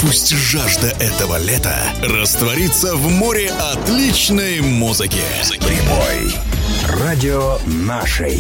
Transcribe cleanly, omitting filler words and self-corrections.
Пусть жажда этого лета растворится в море отличной музыки. Прибой. Радио нашей.